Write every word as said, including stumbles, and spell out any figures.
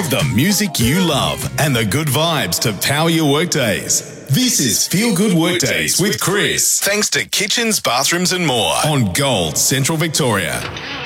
With the music you love and the good vibes to power your workdays. This is Feel Good Workdays with Chris. Thanks to Kitchens, Bathrooms and More on Gold Central Victoria.